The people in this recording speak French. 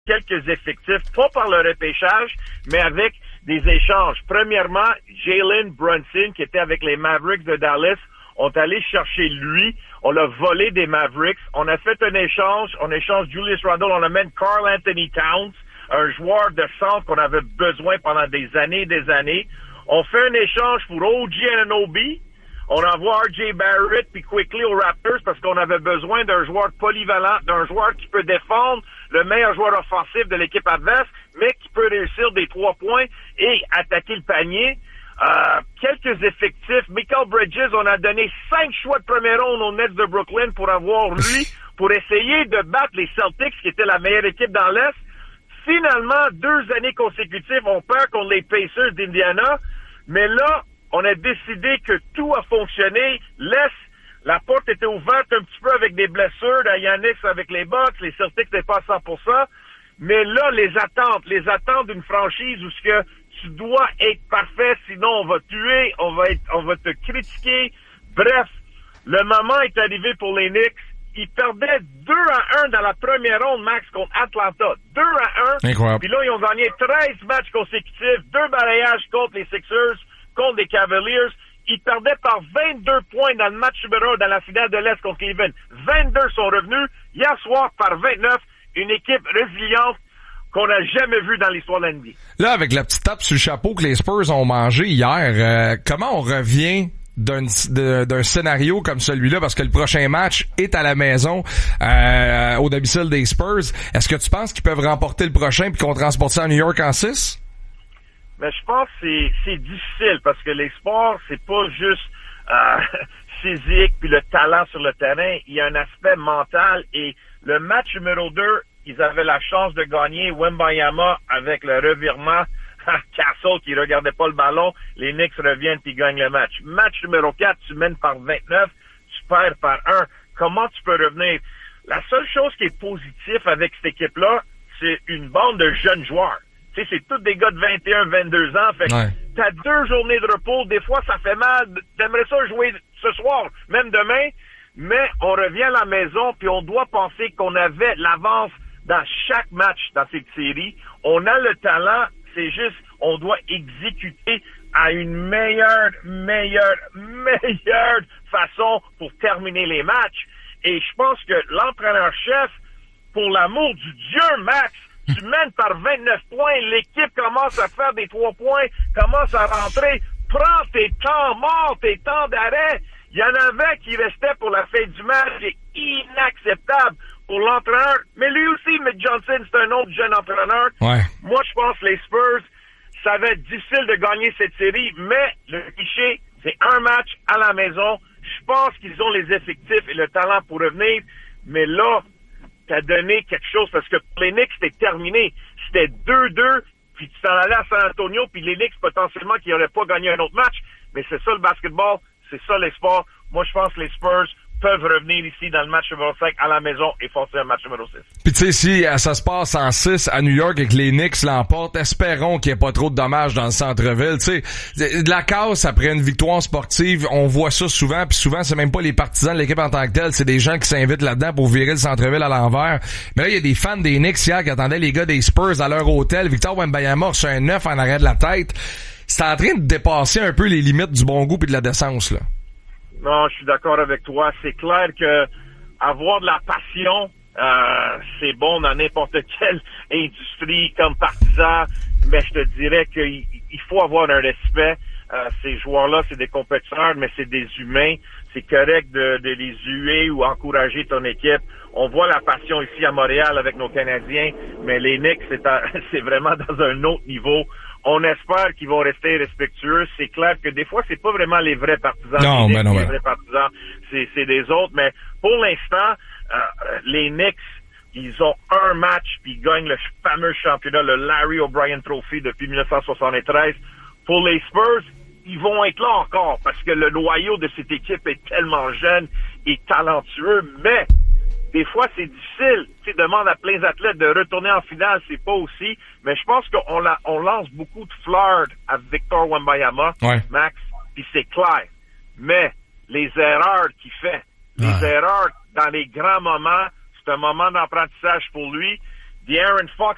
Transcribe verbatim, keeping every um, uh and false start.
quelques effectifs, pas par le repêchage, mais avec des échanges. Premièrement, Jalen Brunson, qui était avec les Mavericks de Dallas, on est allé chercher lui, on l'a volé des Mavericks, on a fait un échange, on échange Julius Randle, on amène Karl Anthony Towns, un joueur de centre qu'on avait besoin pendant des années et des années. On fait un échange pour O G Anunoby, on envoie R J Barrett puis Quickly aux Raptors parce qu'on avait besoin d'un joueur polyvalent, d'un joueur qui peut défendre, le meilleur joueur offensif de l'équipe adverse, mais qui peut réussir des trois points et attaquer le panier. Euh, quelques effectifs. Mikal Bridges, on a donné cinq choix de première ronde aux Nets de Brooklyn pour avoir lui, pour essayer de battre les Celtics, qui étaient la meilleure équipe dans l'Est. Finalement, deux années consécutives, on perd contre les Pacers d'Indiana, mais là, on a décidé que tout a fonctionné. L'Est, la porte était ouverte un petit peu avec des blessures à Giannis avec les Bucks, les Celtics n'étaient pas à cent pour cent, mais là, les attentes, les attentes d'une franchise où ce que tu dois être parfait, sinon on va tuer, on va être, on va te critiquer. Bref, le moment est arrivé pour les Knicks. Ils perdaient deux à un dans la première ronde, Max, contre Atlanta. deux à un. Incroyable. Puis là, ils ont gagné treize matchs consécutifs, deux balayages contre les Sixers, contre les Cavaliers. Ils perdaient par vingt-deux points dans le match numéro un dans la finale de l'Est contre Cleveland. vingt-deux sont revenus. Hier soir, par vingt-neuf, une équipe résiliente qu'on n'a jamais vue dans l'histoire de l'N B A. Là, avec la petite tape sur le chapeau que les Spurs ont mangé hier, euh, comment on revient d'un, de, d'un scénario comme celui-là, parce que le prochain match est à la maison, euh, au domicile des Spurs. Est-ce que tu penses qu'ils peuvent remporter le prochain puis qu'on transporte ça à New York en six? Mais je pense que c'est, c'est difficile parce que les sports, c'est pas juste euh, physique puis le talent sur le terrain. Il y a un aspect mental et le match numéro deux, ils avaient la chance de gagner Wembanyama avec le revirement à Castle qui regardait pas le ballon. Les Knicks reviennent puis gagnent le match. Match numéro quatre, tu mènes par vingt-neuf, tu perds par un. Comment tu peux revenir? La seule chose qui est positive avec cette équipe-là, c'est une bande de jeunes joueurs. Tu sais, c'est tous des gars de vingt et un, vingt-deux ans. Fait que ouais. T'as deux journées de repos. Des fois, ça fait mal. T'aimerais ça jouer ce soir, même demain. Mais on revient à la maison puis on doit penser qu'on avait l'avance dans chaque match dans cette série. On a le talent. C'est juste, on doit exécuter à une meilleure, meilleure, meilleure façon pour terminer les matchs. Et je pense que l'entraîneur-chef, pour l'amour du Dieu, Max, tu mènes par vingt-neuf points, l'équipe commence à faire des trois points, commence à rentrer, prends tes temps morts, tes temps d'arrêt. Il y en avait qui restaient pour la fin du match, c'est inacceptable pour l'entraîneur. Mais lui aussi, Mick Johnson, c'est un autre jeune entraîneur. Ouais. Moi, je pense que les Spurs, ça va être difficile de gagner cette série, mais le cliché, c'est un match à la maison. Je pense qu'ils ont les effectifs et le talent pour revenir, mais là, t'as donné quelque chose, parce que pour les Knicks, c'était terminé. C'était deux deux, puis tu t'en allais à San Antonio, puis les Knicks, potentiellement, qui n'auraient pas gagné un autre match. Mais c'est ça le basketball, c'est ça l'espoir. Moi, je pense que les Spurs peuvent revenir ici dans le match numéro cinq à la maison et forcer un match numéro six. Puis tu sais, si ça se passe en six à New York et que les Knicks l'emportent, espérons qu'il n'y ait pas trop de dommages dans le centre-ville. Tu sais, de la casse après une victoire sportive, on voit ça souvent, puis souvent, c'est même pas les partisans de l'équipe en tant que telle, c'est des gens qui s'invitent là-dedans pour virer le centre-ville à l'envers. Mais là, il y a des fans des Knicks hier qui attendaient les gars des Spurs à leur hôtel. Victor Wembanyama reçoit un neuf en arrière de la tête. C'est en train de dépasser un peu les limites du bon goût et de la décence, là. Non, je suis d'accord avec toi. C'est clair que avoir de la passion, euh, c'est bon dans n'importe quelle industrie comme partisan, mais je te dirais qu'il il faut avoir un respect. Euh, ces joueurs-là, c'est des compétiteurs, mais c'est des humains. C'est correct de, de les huer ou encourager ton équipe. On voit la passion ici à Montréal avec nos Canadiens, mais les Knicks, c'est, à, c'est vraiment dans un autre niveau. On espère qu'ils vont rester respectueux. C'est clair que des fois, c'est pas vraiment les vrais partisans. Non, les mais non, les mais... vrais partisans, c'est, c'est des autres. Mais pour l'instant, euh, les Knicks, ils ont un match puis ils gagnent le fameux championnat, le Larry O'Brien Trophy depuis dix-neuf cent soixante-treize. Pour les Spurs, ils vont être là encore parce que le noyau de cette équipe est tellement jeune et talentueux, mais des fois, c'est difficile. Tu sais, demande à plein d'athlètes de retourner en finale, c'est pas aussi. Mais je pense qu'on la, on lance beaucoup de fleurs à Victor Wembanyama, ouais. Max, puis c'est clair. Mais les erreurs qu'il fait, les ouais. erreurs dans les grands moments, c'est un moment d'apprentissage pour lui. De'Aaron Fox